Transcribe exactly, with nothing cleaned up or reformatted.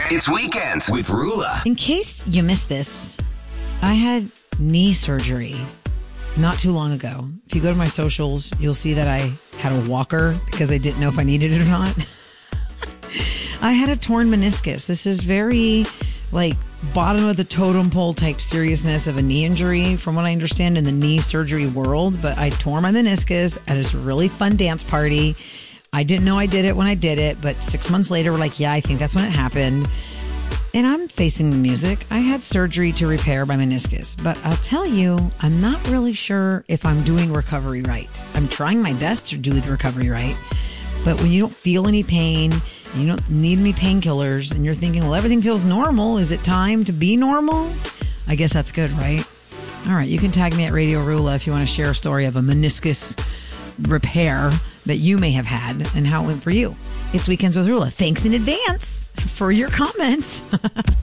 It's Weekends with Rula. In case you missed this, I had knee surgery not too long ago. If you go to my socials, you'll see that I had a walker because I didn't know if I needed it or not. I had a torn meniscus. This is very, like, bottom of the totem pole type seriousness of a knee injury, from what I understand in the knee surgery world. But I tore my meniscus at this really fun dance party. I didn't know I did it when I did it, but six months later, we're like, yeah, I think that's when it happened. And I'm facing the music. I had surgery to repair my meniscus, but I'll tell you, I'm not really sure if I'm doing recovery right. I'm trying my best to do the recovery right, but when you don't feel any pain, you don't need any painkillers, and you're thinking, well, everything feels normal. Is it time to be normal? I guess that's good, right? All right, you can tag me at Radio Rula if you want to share a story of a meniscus repair that you may have had and how it went for you. It's Weekends with Rula. Thanks in advance for your comments.